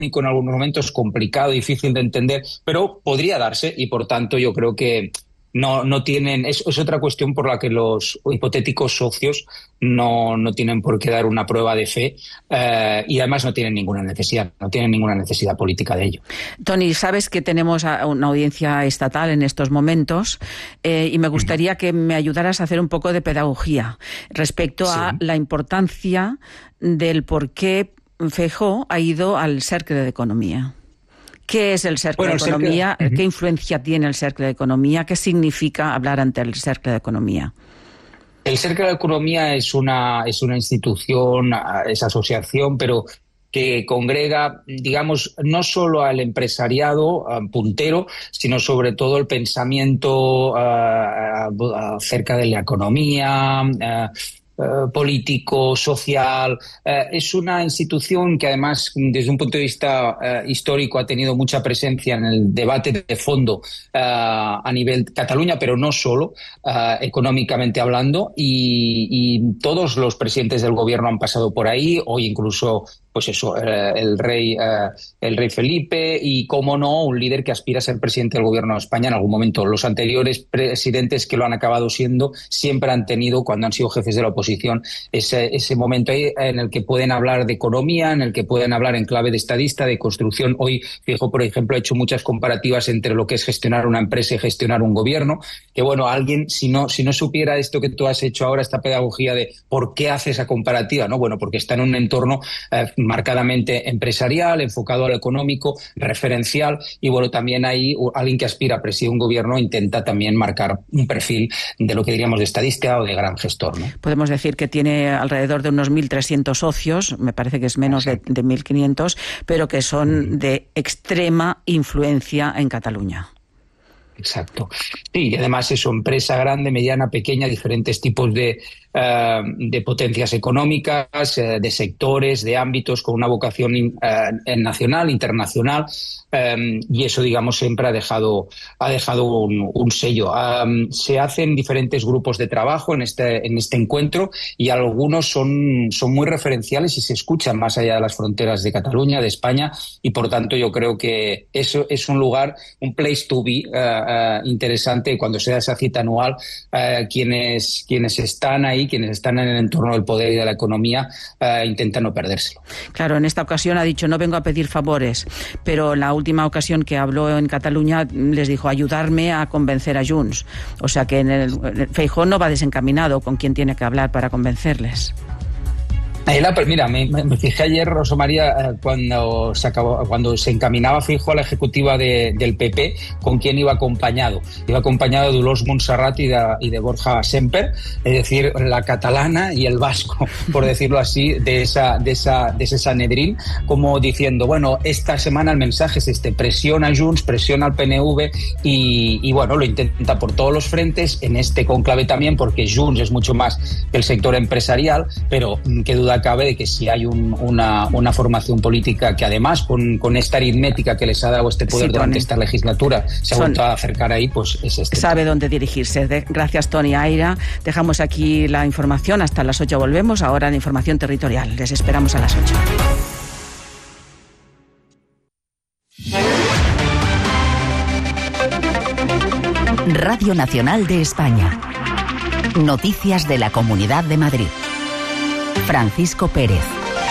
en algunos momentos, complicado, difícil de entender, pero podría darse y por tanto yo creo que no tienen, es otra cuestión por la que los hipotéticos socios no tienen por qué dar una prueba de fe y además no tienen ninguna necesidad política de ello. Tony, sabes que tenemos una audiencia estatal en estos momentos y me gustaría que me ayudaras a hacer un poco de pedagogía respecto a la importancia del por qué Feijóo ha ido al Cercle de Economía. ¿Qué es el Cercle de Economía? ¿Qué influencia tiene el Cercle de Economía? ¿Qué significa hablar ante el Cercle de Economía? El Cercle de Economía es una institución, es asociación, pero que congrega, digamos, no solo al empresariado puntero, sino sobre todo el pensamiento acerca de la economía, político, social. Es una institución que además, desde un punto de vista histórico, ha tenido mucha presencia en el debate de fondo a nivel Cataluña, pero no solo, económicamente hablando, y todos los presidentes del gobierno han pasado por ahí, hoy incluso pues eso, el rey Felipe y, cómo no, un líder que aspira a ser presidente del gobierno de España en algún momento. Los anteriores presidentes que lo han acabado siendo siempre han tenido, cuando han sido jefes de la oposición, ese momento ahí en el que pueden hablar de economía, en el que pueden hablar en clave de estadista, de construcción. Hoy Feijóo, por ejemplo, ha hecho muchas comparativas entre lo que es gestionar una empresa y gestionar un gobierno, que bueno, alguien, si no supiera esto que tú has hecho ahora, esta pedagogía de por qué hace esa comparativa, ¿no? Bueno, porque está en un entorno marcadamente empresarial, enfocado a lo económico, referencial, y bueno, también ahí alguien que aspira a presidir un gobierno intenta también marcar un perfil de lo que diríamos de estadista o de gran gestor, ¿no? Podemos decir que tiene alrededor de unos 1.300 socios, me parece que es menos de 1.500, pero que son de extrema influencia en Cataluña. Exacto. Sí, y además es una empresa grande, mediana, pequeña, diferentes tipos de potencias económicas, de sectores, de ámbitos, con una vocación nacional, internacional, y eso, digamos, siempre ha dejado un sello. Se hacen diferentes grupos de trabajo en este encuentro, y algunos son muy referenciales y se escuchan más allá de las fronteras de Cataluña, de España, y por tanto yo creo que eso es un lugar, un place to be interesante. Cuando se da esa cita anual, quienes están ahí, quienes están en el entorno del poder y de la economía, intentan no perdérselo. Claro, en esta ocasión ha dicho: no vengo a pedir favores, pero la última ocasión que habló en Cataluña les dijo: ayudarme a convencer a Junts. O sea que Feijóo no va desencaminado con quién tiene que hablar para convencerles. Mira, me fijé ayer, Rosa María, cuando se encaminaba Feijóo a la ejecutiva del PP, con quién iba acompañado. Iba acompañado de Dolors Montserrat y de Borja Semper, es decir, la catalana y el vasco, por decirlo así, de ese Sanedrín, como diciendo, bueno, esta semana el mensaje es presiona a Junts, presiona al PNV, y bueno, lo intenta por todos los frentes, en este cónclave también, porque Junts es mucho más que el sector empresarial, pero qué duda cabe de que si hay una formación política que además con esta aritmética que les ha dado este poder durante esta legislatura se ha vuelto a acercar ahí, pues es sabe dónde dirigirse. Gracias, Tony Aira. Dejamos aquí la información, hasta las 8 volvemos. Ahora la información territorial. Les esperamos a las 8. Radio Nacional de España. Noticias de la Comunidad de Madrid. Francisco Pérez.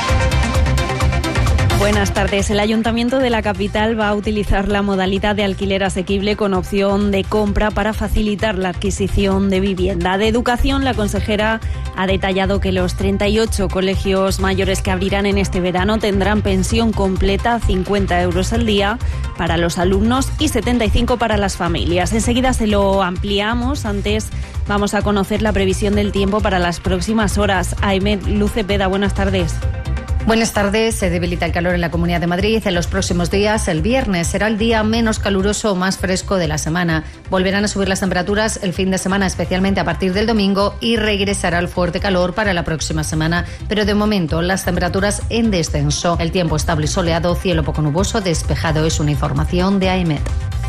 Buenas tardes. El Ayuntamiento de la capital va a utilizar la modalidad de alquiler asequible con opción de compra para facilitar la adquisición de vivienda. De Educación, la consejera ha detallado que los 38 colegios mayores que abrirán en este verano tendrán pensión completa, 50 euros al día para los alumnos y 75 para las familias. Enseguida se lo ampliamos. Antes vamos a conocer la previsión del tiempo para las próximas horas. Aimet Lucepeda, buenas tardes. Buenas tardes. Se debilita el calor en la Comunidad de Madrid. En los próximos días, el viernes será el día menos caluroso o más fresco de la semana. Volverán a subir las temperaturas el fin de semana, especialmente a partir del domingo, y regresará el fuerte calor para la próxima semana. Pero de momento, las temperaturas en descenso. El tiempo estable y soleado, cielo poco nuboso, despejado. Es una información de AEMET.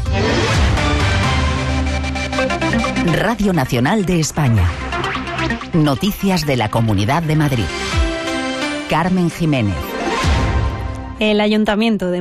Radio Nacional de España. Noticias de la Comunidad de Madrid. Carmen Jiménez. El Ayuntamiento de